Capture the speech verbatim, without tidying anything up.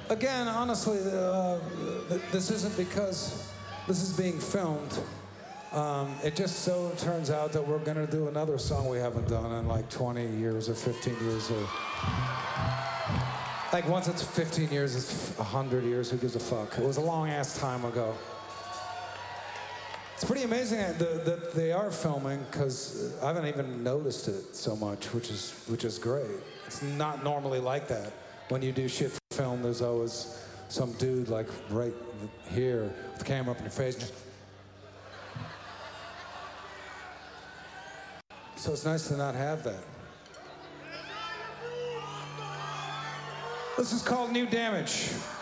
again, honestly, uh, this isn't because this is being filmed. Um, it just so turns out that we're gonna do another song we haven't done in like twenty years or fifteen years or... Like once it's fifteen years, it's one hundred years, who gives a fuck? It was a long ass time ago. It's pretty amazing that, the, that they are filming, because I haven't even noticed it so much, which is, which is great. It's not normally like that. When you do shit for film, there's always some dude like right here with the camera up in your face. Just... So it's nice to not have that. This is called New Damage.